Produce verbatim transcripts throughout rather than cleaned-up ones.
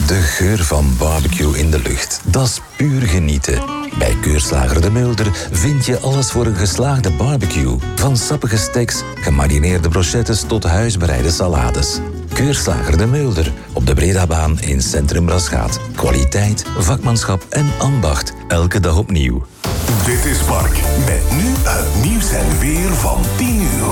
De geur van barbecue in de lucht, dat is puur genieten. Bij Keurslager de Mulder vind je alles voor een geslaagde barbecue. Van sappige steaks, gemarineerde brochettes tot huisbereide salades. Keurslager de Mulder, op de Bredabaan in Centrum Braschaat. Kwaliteit, vakmanschap en ambacht, elke dag opnieuw. Dit is Mark, met nu het nieuws en weer van tien uur.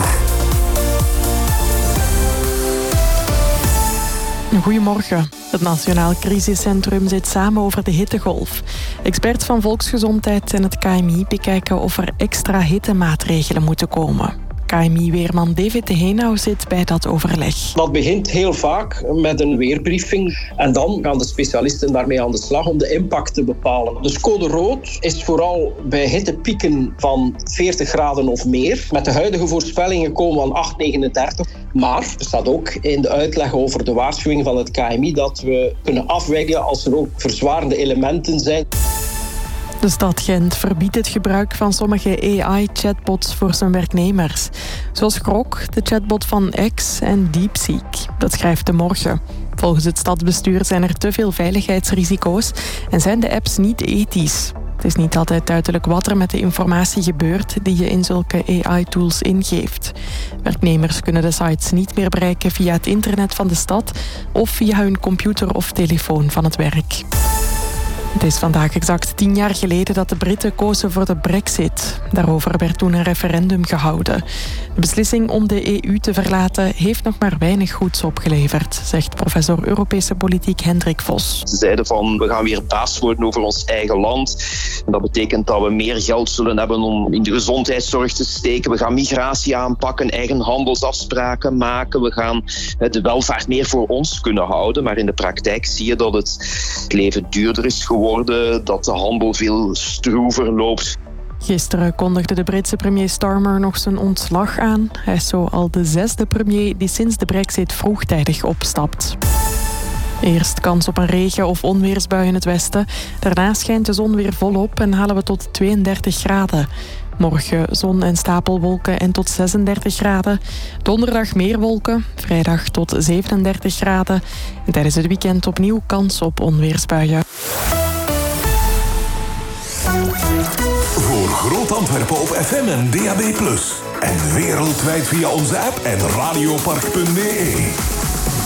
Goedemorgen. Het Nationaal Crisiscentrum zit samen over de hittegolf. Experts van Volksgezondheid en het K M I bekijken of er extra hittemaatregelen moeten komen. K M I-weerman David de Heenau zit bij dat overleg. Dat begint heel vaak met een weerbriefing. En dan gaan de specialisten daarmee aan de slag om de impact te bepalen. Dus code rood is vooral bij hittepieken van veertig graden of meer. Met de huidige voorspellingen komen we aan acht komma negenendertig. Maar er staat ook in de uitleg over de waarschuwing van het K M I dat we kunnen afwijken als er ook verzwarende elementen zijn. De stad Gent verbiedt het gebruik van sommige A I-chatbots voor zijn werknemers. Zoals Grok, de chatbot van X en DeepSeek. Dat schrijft De Morgen. Volgens het stadsbestuur zijn er te veel veiligheidsrisico's en zijn de apps niet ethisch. Het is niet altijd duidelijk wat er met de informatie gebeurt die je in zulke A I-tools ingeeft. Werknemers kunnen de sites niet meer bereiken via het internet van de stad of via hun computer of telefoon van het werk. Het is vandaag exact tien jaar geleden dat de Britten kozen voor de Brexit. Daarover werd toen een referendum gehouden. De beslissing om de E U te verlaten heeft nog maar weinig goeds opgeleverd, zegt professor Europese politiek Hendrik Vos. Ze zeiden van, we gaan weer baas worden over ons eigen land. En dat betekent dat we meer geld zullen hebben om in de gezondheidszorg te steken. We gaan migratie aanpakken, eigen handelsafspraken maken. We gaan de welvaart meer voor ons kunnen houden. Maar in de praktijk zie je dat het leven duurder is geworden. Worden, dat de handel veel stroever loopt. Gisteren kondigde de Britse premier Starmer nog zijn ontslag aan. Hij is zo al de zesde premier die sinds de Brexit vroegtijdig opstapt. Eerst kans op een regen- of onweersbui in het westen. Daarna schijnt de zon weer volop en halen we tot tweeëndertig graden. Morgen zon en stapelwolken en tot zesendertig graden. Donderdag meer wolken, vrijdag tot zevenendertig graden. En tijdens het weekend opnieuw kans op onweersbuien. Voor Groot Antwerpen op F M en D A B plus. En wereldwijd via onze app en radiopark punt b e.